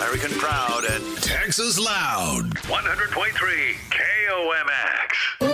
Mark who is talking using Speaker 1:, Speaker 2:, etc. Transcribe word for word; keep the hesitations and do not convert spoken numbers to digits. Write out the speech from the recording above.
Speaker 1: American proud and
Speaker 2: Texas loud.
Speaker 1: one hundred point three K O M X.